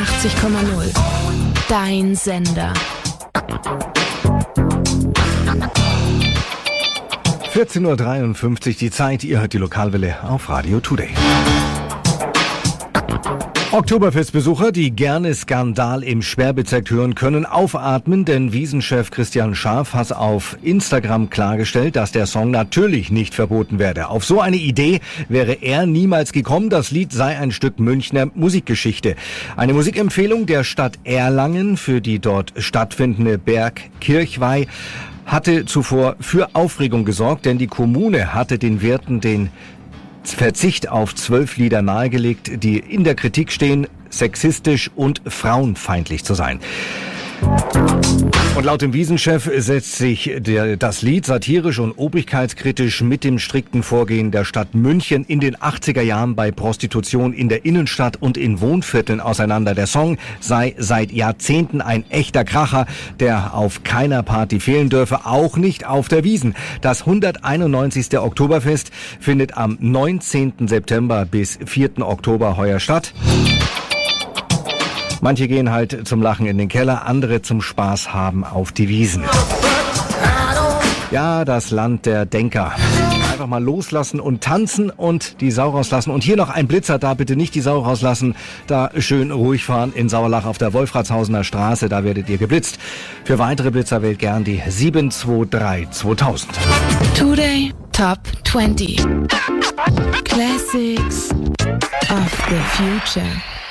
88,0. Dein Sender. 14:53 Uhr die Zeit. Ihr hört die Lokalwelle auf Radio Today. Oktoberfestbesucher, die gerne Skandal im Sperrbezirk hören, können aufatmen, denn Wiesenchef Christian Scharf hat auf Instagram klargestellt, dass der Song natürlich nicht verboten werde. Auf so eine Idee wäre er niemals gekommen. Das Lied sei ein Stück Münchner Musikgeschichte. Eine Musikempfehlung der Stadt Erlangen für die dort stattfindende Bergkirchweih hatte zuvor für Aufregung gesorgt, denn die Kommune hatte den Wirten den Verzicht auf 12 Lieder nahegelegt, die in der Kritik stehen, sexistisch und frauenfeindlich zu sein. Und laut dem Wiesenchef setzt sich das Lied satirisch und obrigkeitskritisch mit dem strikten Vorgehen der Stadt München in den 80er Jahren bei Prostitution in der Innenstadt und in Wohnvierteln auseinander. Der Song sei seit Jahrzehnten ein echter Kracher, der auf keiner Party fehlen dürfe, auch nicht auf der Wiesn. Das 191. Oktoberfest findet am 19. September bis 4. Oktober heuer statt. Manche gehen halt zum Lachen in den Keller, andere zum Spaß haben auf die Wiesn. Ja, das Land der Denker. Einfach mal loslassen und tanzen und die Sau rauslassen. Und hier noch ein Blitzer, da bitte nicht die Sau rauslassen. Da schön ruhig fahren in Sauerlach auf der Wolfratshausener Straße, da werdet ihr geblitzt. Für weitere Blitzer wählt gern die 723 2000. Today Top 20. Classics of the Future.